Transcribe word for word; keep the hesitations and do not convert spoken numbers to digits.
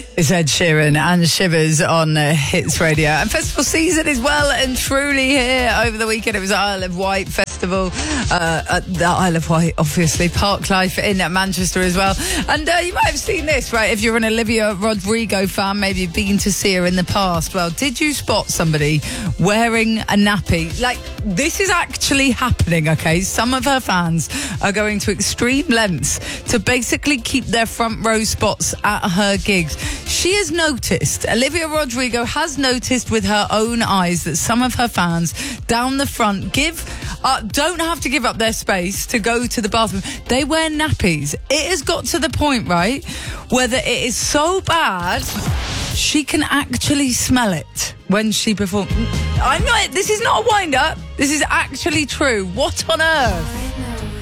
It's Ed Sheeran and Shivers on uh, Hits Radio. And festival season is well and truly here. Over the weekend, it was Isle of Wight Festival uh, at the Isle of Wight, obviously. Parklife in Manchester as well. And uh, you might have seen this, right? If you're an Olivia Rodrigo fan, maybe you've been to see her in the past. Well, did you spot somebody wearing a nappy? Like, this is actually happening, okay? Some of her fans are going to extreme lengths to basically keep their front row spots at her gigs. She has noticed, Olivia Rodrigo has noticed with her own eyes that some of her fans down the front give, uh, don't have to give up their space to go to the bathroom. They wear nappies. It has got to the point, right, where it is so bad she can actually smell it when she performs. I'm not, this is not a wind-up. This is actually true. What on earth?